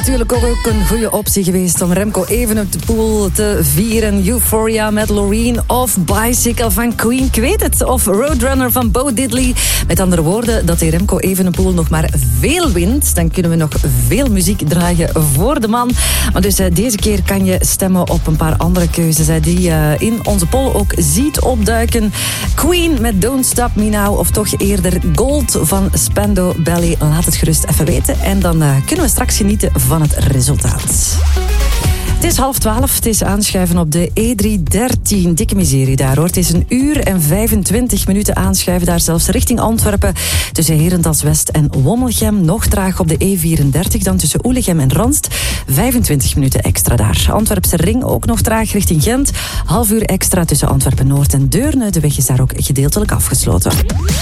Natuurlijk ook een goede optie geweest om Remco Evenepoel te vieren. Euphoria met Loreen of Bicycle van Queen, ik weet het. Of Roadrunner van Bo Diddley. Met andere woorden, dat die Remco Evenepoel nog maar veel wint. Dan kunnen we nog veel muziek draaien voor de man. Maar dus deze keer kan je stemmen op een paar andere keuzes die je in onze poll ook ziet opduiken. Queen met Don't Stop Me Now of toch eerder Gold van Spandau Ballet. Laat het gerust even weten en dan kunnen we straks genieten van het resultaat. Het is 11:30, het is aanschuiven op de E313. Dikke miserie daar hoor. Het is 1 uur en 25 minuten aanschuiven daar zelfs richting Antwerpen. Tussen Herentals-West en Wommelgem. Nog traag op de E34, dan tussen Oelegem en Ranst. 25 minuten extra daar. Antwerpse ring ook nog traag richting Gent. Half uur extra tussen Antwerpen-Noord en Deurne. De weg is daar ook gedeeltelijk afgesloten.